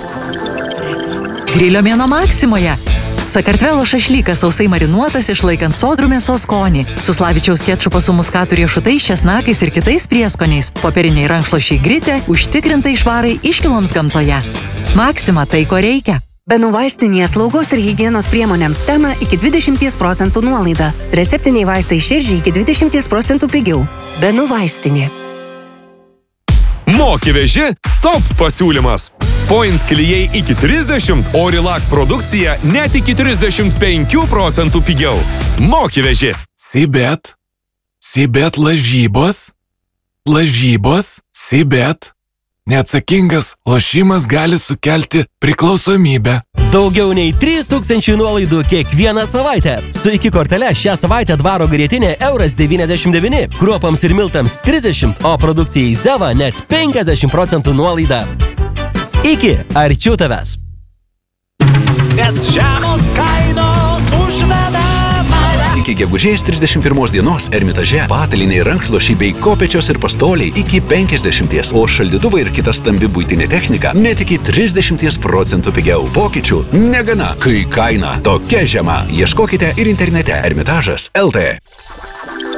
Grilio mėnuo Maksimoje. Sakartvelo šašlykas sausai marinuotas, išlaikant sodrų mėsos skonį. Su Slavičiaus kečupo su muskatų riešutais, česnakais ir kitais prieskoniais. Popieriniai rankšluosčiai Gritė, užtikrintai švarai iškiloms gamtoje. Maksima tai, ko reikia. Benų vaistinėje slaugos ir higienos priemonėms Tena iki 20% nuolaida. Receptiniai vaistai širdžiai iki 20% pigiau. Benų vaistinė. Moki veži top pasiūlymas. Point klijai iki 30, o Relax produkcija net iki 35% pigiau. Moki veži. Sibet lažybos, Sibet. Neatsakingas lošimas gali sukelti priklausomybę. Daugiau nei 3000 nuolaidų kiekvieną savaitę. Su iki kortele šią savaitę dvaro grietinė €99, kruopams ir miltams 30, o produkcijai Zeva net 50% nuolaida. Iki arčiau tavęs. Nes žemos kainos užveda mane. Iki gegužės 31 dienos Ermitaže pataliniai rankšluosčiai bei kopėčios ir pastoliai iki 50, o šaldytuvai ir kita stambi buitinė technika net iki 30% pigiau. Pokyčių negana, kai kaina tokia žema. Ieškokite ir internete Ermitažas LT.